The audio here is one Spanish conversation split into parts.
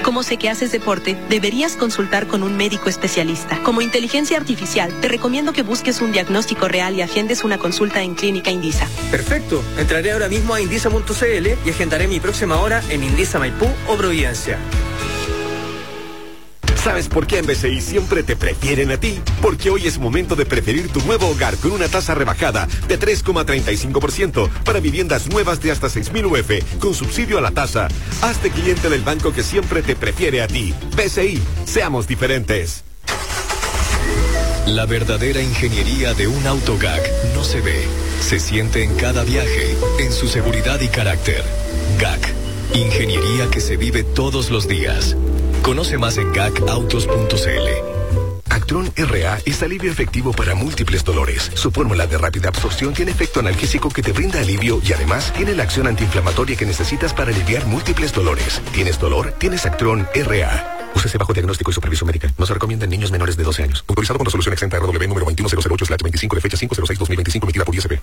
Como sé que haces deporte, deberías consultar con un médico especialista. Como inteligencia artificial, te recomiendo que busques un diagnóstico real y agendes una consulta en Clínica Indisa. Perfecto. Entraré ahora mismo a indisa.cl y agendaré mi próxima hora en Indisa Maipú o Providencia. ¿Sabes por qué en BCI siempre te prefieren a ti? Porque hoy es momento de preferir tu nuevo hogar con una tasa rebajada de 3,35% para viviendas nuevas de hasta 6.000 UF con subsidio a la tasa. Hazte cliente del banco que siempre te prefiere a ti. BCI, seamos diferentes. La verdadera ingeniería de un auto GAC no se ve, se siente en cada viaje, en su seguridad y carácter. GAC, ingeniería que se vive todos los días. Conoce más en gacautos.cl. Actron RA es alivio efectivo para múltiples dolores. Su fórmula de rápida absorción tiene efecto analgésico que te brinda alivio y además tiene la acción antiinflamatoria que necesitas para aliviar múltiples dolores. ¿Tienes dolor? Tienes Actron RA. Úsese bajo diagnóstico y supervisión médica. No se recomienda en niños menores de 12 años. Autorizado con resolución exenta RW número 21008/25 de fecha 5/06/2025 emitida por ISP.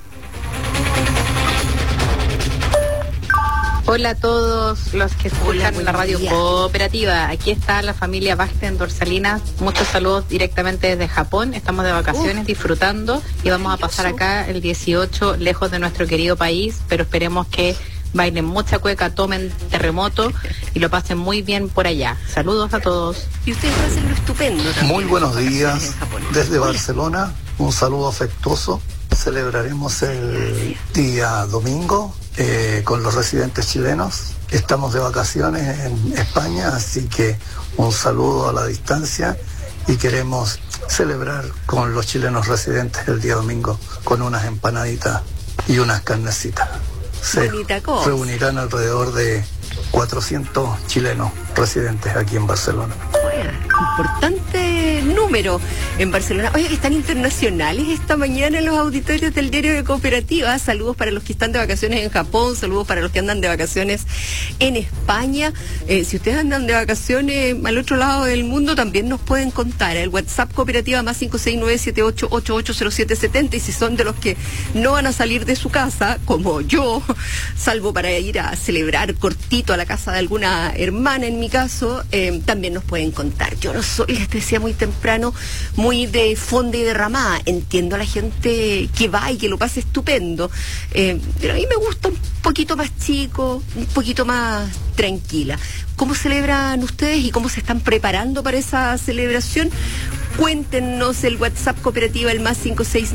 Hola a todos los que escuchan la radio cooperativa. Aquí está la familia Vázquez en Dorsalinas. Muchos saludos directamente desde Japón. Estamos de vacaciones, disfrutando, y vamos a pasar acá el 18 lejos de nuestro querido país, pero esperemos que bailen mucha cueca, tomen terremoto y lo pasen muy bien por allá. Saludos a todos. Y ustedes hacen lo estupendo también. Muy buenos días desde Barcelona. Un saludo afectuoso. Celebraremos el día domingo con los residentes chilenos. Estamos de vacaciones en España, así que un saludo a la distancia y queremos celebrar con los chilenos residentes el día domingo con unas empanaditas y unas carnecitas. Se reunirán alrededor de 400 chilenos residentes aquí en Barcelona. Importante número en Barcelona. Oye, que están internacionales esta mañana los auditorios del diario de Cooperativa. Saludos para los que están de vacaciones en Japón, saludos para los que andan de vacaciones en España. Si ustedes andan de vacaciones al otro lado del mundo, también nos pueden contar. El WhatsApp Cooperativa más 569-78880770. Y si son de los que no van a salir de su casa, como yo, salvo para ir a celebrar cortito a la casa de alguna hermana, en mi caso, también nos pueden contar. Yo no soy, les decía muy temprano, muy de fonda y derramada. Entiendo a la gente que va y que lo pase estupendo, pero a mí me gusta un poquito más chico, un poquito más tranquila. ¿Cómo celebran ustedes y cómo se están preparando para esa celebración? Cuéntenos. El WhatsApp Cooperativa, el más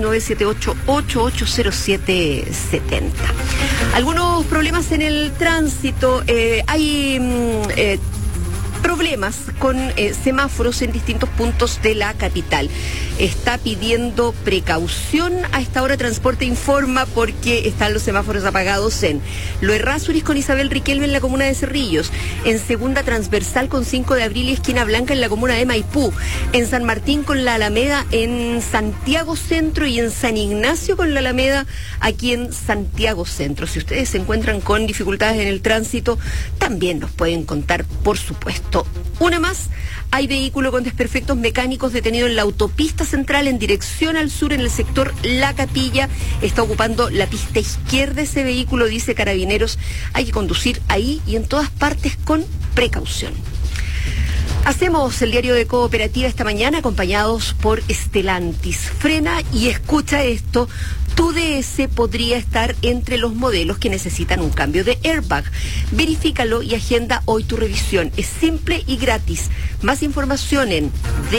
569-78880770. Algunos problemas en el tránsito. Hay problemas con semáforos en distintos puntos de la capital. Está pidiendo precaución a esta hora. Transporte informa porque están los semáforos apagados en Lo Errázuriz con Isabel Riquelme en la comuna de Cerrillos, en Segunda Transversal con 5 de Abril y Esquina Blanca en la comuna de Maipú, en San Martín con la Alameda en Santiago Centro y en San Ignacio con la Alameda aquí en Santiago Centro. Si ustedes se encuentran con dificultades en el tránsito, también nos pueden contar, por supuesto. Una más, hay vehículo con desperfectos mecánicos detenido en la autopista central en dirección al sur en el sector La Capilla. Está ocupando la pista izquierda ese vehículo, dice Carabineros. Hay que conducir ahí y en todas partes con precaución. Hacemos el diario de Cooperativa esta mañana acompañados por Stellantis. Frena y escucha esto. Tu DS podría estar entre los modelos que necesitan un cambio de airbag. Verifícalo y agenda hoy tu revisión. Es simple y gratis. Más información en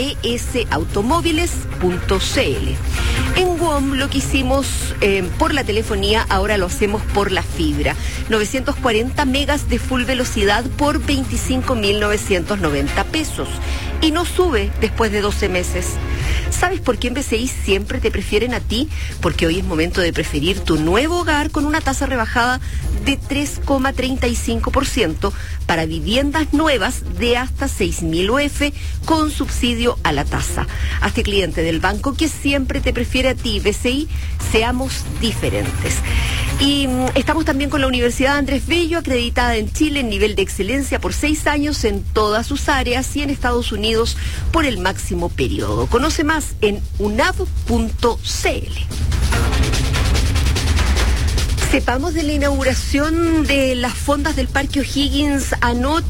dsautomóviles.cl. En WOM lo que hicimos por la telefonía, ahora lo hacemos por la fibra. 940 megas de full velocidad por 25.990 pesos. Y no sube después de 12 meses. ¿Sabes por qué en BCI siempre te prefieren a ti? Porque hoy es momento de preferir tu nuevo hogar con una tasa rebajada de 3,35% para viviendas nuevas de hasta 6.000 UF con subsidio a la tasa. Hazte cliente del banco que siempre te prefiere a ti. BCI, seamos diferentes. Y estamos también con la Universidad Andrés Bello, acreditada en Chile en nivel de excelencia por 6 años en todas sus áreas y en Estados Unidos por el máximo periodo. Conoce más en unav.cl. Sepamos de la inauguración de las fondas del Parque O'Higgins anoche.